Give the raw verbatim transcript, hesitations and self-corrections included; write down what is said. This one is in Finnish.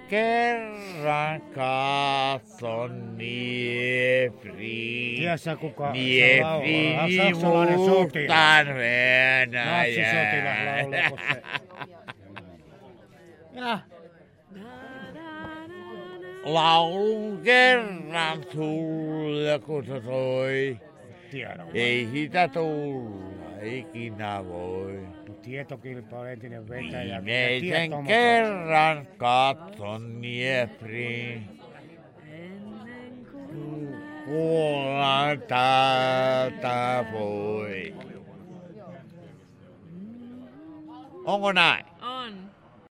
kerran katson Niefriin. Tiedätkö kuka Niefriin se laulaa? Saksalainen sotilas. muuttan Venäjään. Natsisotilas laulaa, kun se... Ja laulun kerran sulle, kun se toi. Tiedä. Ei sitä tulla ikinä voi. Tietokilpa on entinen vetäjä. Viimeisen kerran katson Niefriin. Kuollaan täältä voi. Onko näin?